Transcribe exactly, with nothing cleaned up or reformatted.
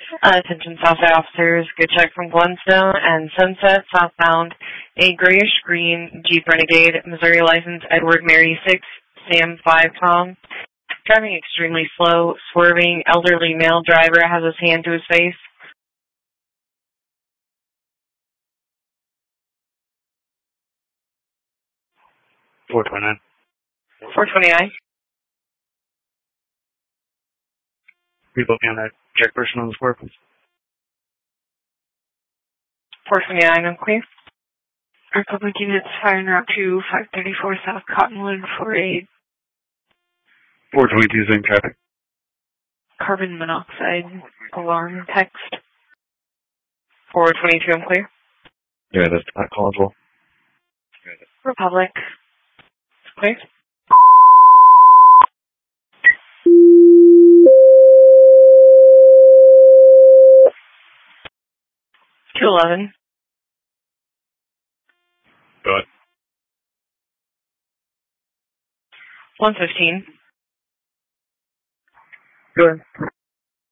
Uh, attention Southside officers, good check from Glenstone and Sunset southbound. A grayish-green Jeep Renegade, Missouri license Edward Mary six, Sam five Tom. Driving extremely slow, swerving, elderly male driver has his hand to his face. four twenty-nine. four twenty-nine. Are you looking at that check person on the square, please? four twenty-nine, I'm clear. Republic units firing route two, five thirty-four South Cottonwood for a four twenty-two, same traffic. carbon monoxide alarm text. four twenty-two, I'm clear. Yeah, that's not call as well. Republic. Clear. two eleven. Go ahead. one fifteen. Go ahead.